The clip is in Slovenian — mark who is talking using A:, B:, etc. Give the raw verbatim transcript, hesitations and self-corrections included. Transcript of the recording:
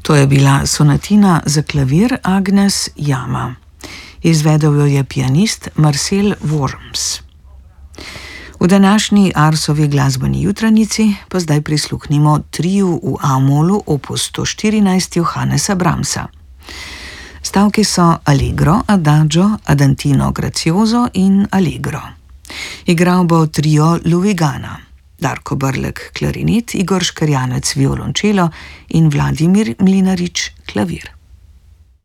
A: To je bila sonatina za klavir Agnes Jama. Izvedel jo je pianist Marcel Worms. V današnji Arsovi glasbeni jutranici pa zdaj prisluhnimo triu v A-molu opus sto štirinajst Johannesa Brahmsa. Stavki so Allegro, Adagio, Andantino Grazioso in Allegro. Igral bo trio Luvigana, Darko Brlek klarinet, Igor Škrjanec violončelo in Vladimir Mlinarič klavir.